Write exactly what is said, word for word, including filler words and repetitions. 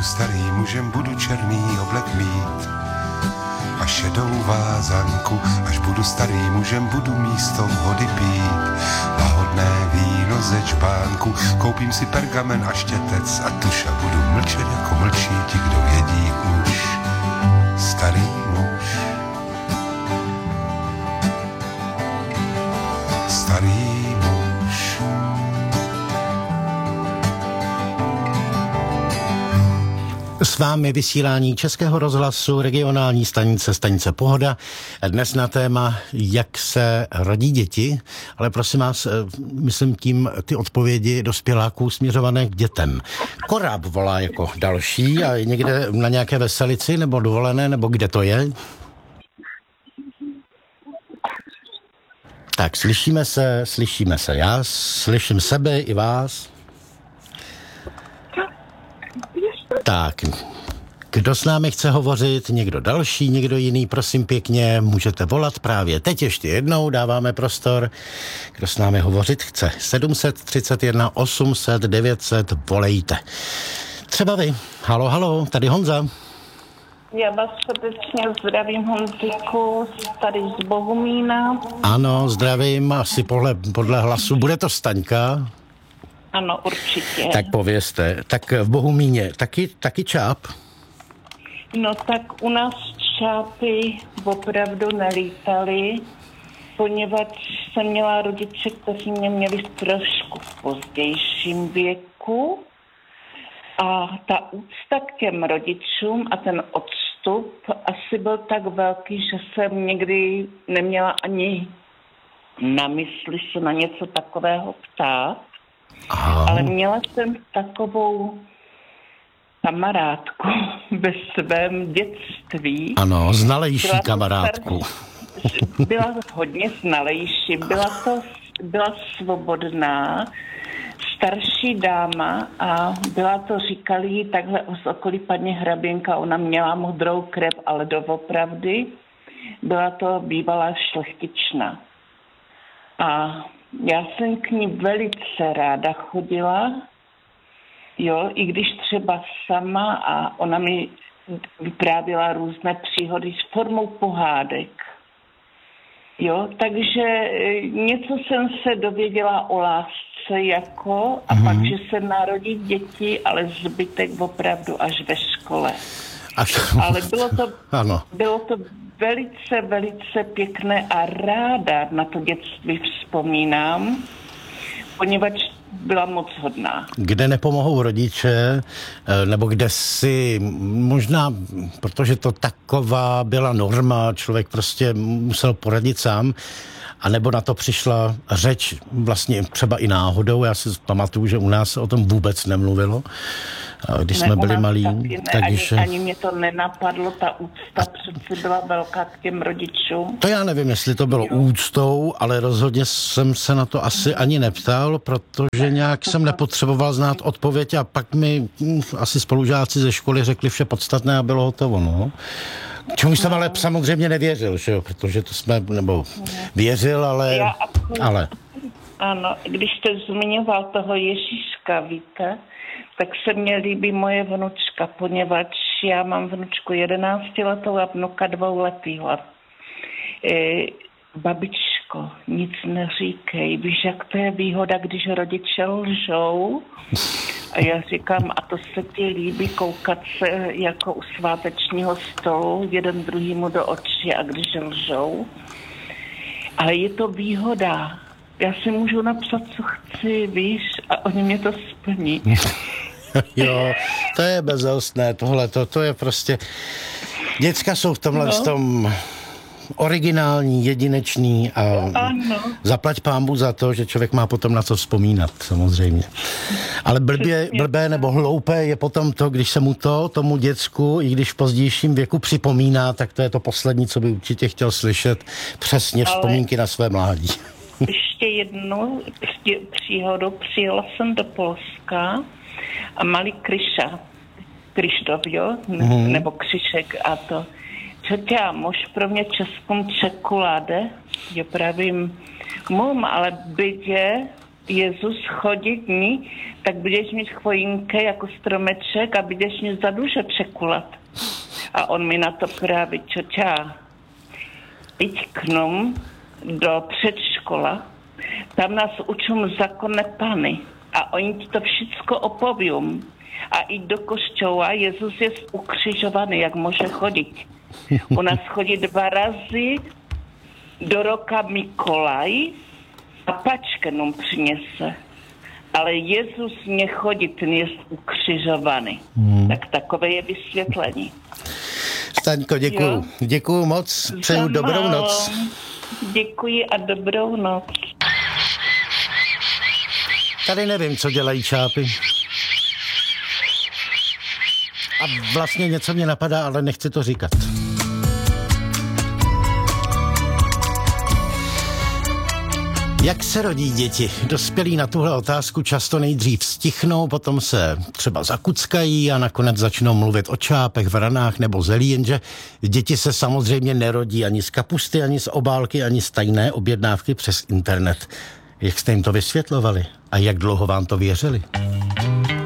starý mužem, budu černý oblek mít a šedou vázanku. Až budu starý mužem, budu místo vody pít lahodné víno ze čbánku. Koupím si pergamen a štětec a tuš a budu mlčet jako mlčí ti, kdo vědí už. Starý muž, starý muž. S vámi vysílání Českého rozhlasu, regionální stanice, stanice Pohoda. Dnes na téma, jak se rodí děti, ale prosím vás, myslím tím ty odpovědi dospěláků směřované k dětem. Koráb volá jako další a je někde na nějaké veselici nebo dovolené, nebo kde to je? Tak, slyšíme se, slyšíme se. Já slyším sebe i vás. Tak, kdo s námi chce hovořit, někdo další, někdo jiný, prosím pěkně, můžete volat právě teď ještě jednou, dáváme prostor, kdo s námi hovořit chce. sedm set třicet jedna osm set devět set, volejte. Třeba vy. Halo, halo, tady Honza. Já vás srdečně zdravím, Honziku, tady z Bohumína. Ano, zdravím, asi podle, podle hlasu. Bude to Staňka? Ano, určitě. Tak povězte. Tak v Bohumíně taky, taky čáp? No tak u nás čápy opravdu nelítaly, poněvadž jsem měla rodiče, kteří mě měli v trošku pozdějším věku a ta úcta k těm rodičům a ten odstup asi byl tak velký, že jsem někdy neměla ani na mysli se na něco takového ptát. Aha. Ale měla jsem takovou kamarádku ve svém dětství. Ano, znalejší byla kamarádku. Star... Byla hodně znalejší, byla to byla svobodná, starší dáma a byla to, říkali jí takhle z okolí paní hraběnka, ona měla modrou krev, ale doopravdy byla to bývalá šlechtična. A já jsem k ní velice ráda chodila, jo, i když třeba sama a ona mi vyprávěla různé příhody s formou pohádek. Jo, takže něco jsem se dověděla o lásce jako a mm-hmm. pak, že se narodí děti, ale zbytek opravdu až ve škole. Až... Ale bylo to, ano. bylo to velice, velice pěkné a ráda na to dětství vzpomínám, poněvadž byla moc hodná. Kde nepomohou rodiče, nebo kde si možná, protože to taková byla norma, člověk prostě musel poradit sám, a nebo na to přišla řeč vlastně třeba i náhodou. Já si pamatuju, že u nás se o tom vůbec nemluvilo, když ne, jsme byli malí. Ne, takže... ani, ani mě to nenapadlo, ta úcta přeci byla velká k těm rodičům. To já nevím, jestli to bylo jo. úctou, ale rozhodně jsem se na to asi ani neptal, protože nějak jsem nepotřeboval znát odpověď a pak mi hm, asi spolužáci ze školy řekli vše podstatné a bylo hotovo, no. Čemu jsem ale samozřejmě nevěřil, že jo, protože to jsme, nebo věřil, ale... Já, ale. Ano, když jste zmiňoval toho Ježíška, víte, tak se mně líbí moje vnučka, poněvadž já mám vnučku jedenáctiletou a vnuka dvouletýho. E, babičko, nic neříkej, víš, jak to je výhoda, když rodiče lžou? A já říkám, a to se ti líbí koukat se jako u svátečního stolu jeden druhýmu do očí a když lžou. Ale je to výhoda. Já si můžu napsat, co chci, víš, a oni mě to splní. Jo, to je bezelstné, tohle, to, to je prostě... Děcka jsou v tomhle no. tom originální, jedinečný a ano. zaplať pánbu za to, že člověk má potom na co vzpomínat, samozřejmě. Ale blbě, blbé nebo hloupé je potom to, když se mu to, tomu děcku, i když v pozdějším věku připomíná, tak to je to poslední, co by určitě chtěl slyšet, přesně vzpomínky Ale... na své mládí. Ještě jednu příhodu, přijela jsem do Polska a malý Kryša, Kryštof, jo, mm-hmm. nebo Křišek a to. Četě, muž pro mě českou čokoláde, jo pravím, mum, ale bydě, Jezus chodit ní, tak budeš mít chvojinke jako stromeček a budeš mě za duše překulat. A on mi na to právě čočá. Jď k nám do předškola, tam nás učím zákonné pany a oni ti to všecko opověm. A i do košťova Jezus je ukřižovaný, jak může chodit. U nás chodí dva razy do roka Mikolaj a pačka nám přinese. Ale Jezus nechodí, ten je ukřižovaný. Hmm. Tak takové je vysvětlení. Staňko, děkuju. Děkuju moc, přeju dobrou noc. Děkuji a dobrou noc. Tady nevím, co dělají čápy. A vlastně něco mě napadá, ale nechci to říkat. Jak se rodí děti? Dospělí na tuhle otázku často nejdřív stichnou, potom se třeba zakuckají a nakonec začnou mluvit o čápech, vranách nebo zelí, jenže děti se samozřejmě nerodí ani z kapusty, ani z obálky, ani z tajné objednávky přes internet. Jak jste jim to vysvětlovali? A jak dlouho vám to věřili?